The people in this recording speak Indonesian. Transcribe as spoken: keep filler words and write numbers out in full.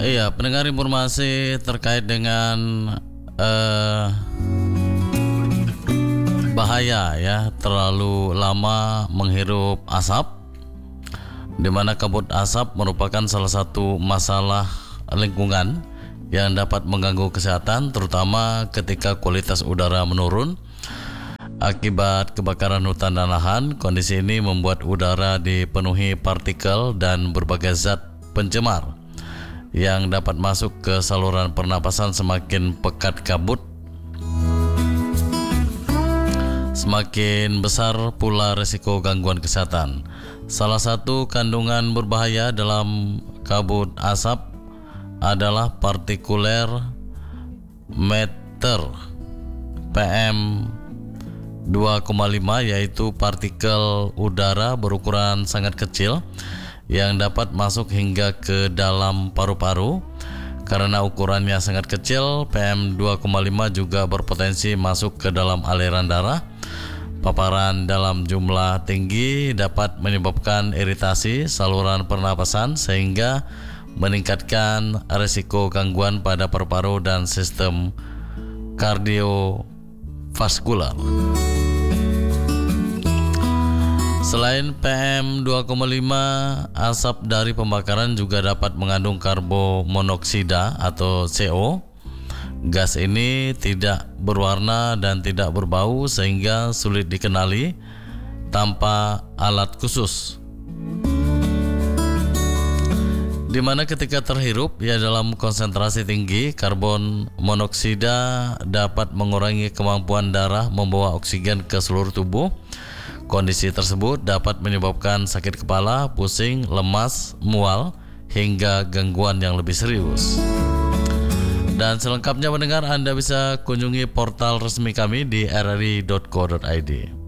Iya, pendengar, informasi terkait dengan eh, bahaya ya terlalu lama menghirup asap, di mana kabut asap merupakan salah satu masalah lingkungan yang dapat mengganggu kesehatan, terutama ketika kualitas udara menurun akibat kebakaran hutan dan lahan. Kondisi ini membuat udara dipenuhi partikel dan berbagai zat pencemar yang dapat masuk ke saluran pernapasan. Semakin pekat kabut, semakin besar pula risiko gangguan kesehatan. Salah satu kandungan berbahaya dalam kabut asap adalah partikuler matter P M dua koma lima, yaitu partikel udara berukuran sangat kecil yang dapat masuk hingga ke dalam paru-paru. Karena ukurannya sangat kecil, P M dua koma lima juga berpotensi masuk ke dalam aliran darah. Paparan dalam jumlah tinggi dapat menyebabkan iritasi saluran pernapasan sehingga meningkatkan risiko gangguan pada paru-paru dan sistem kardiovaskular. Selain P M dua koma lima, asap dari pembakaran juga dapat mengandung karbon-monoksida atau C O. Gas ini tidak berwarna dan tidak berbau sehingga sulit dikenali tanpa alat khusus, di mana ketika terhirup ya dalam konsentrasi tinggi, karbon monoksida dapat mengurangi kemampuan darah membawa oksigen ke seluruh tubuh. Kondisi tersebut dapat menyebabkan sakit kepala, pusing, lemas, mual, hingga gangguan yang lebih serius. Dan selengkapnya pendengar, Anda bisa kunjungi portal resmi kami di r r i dot co dot i d.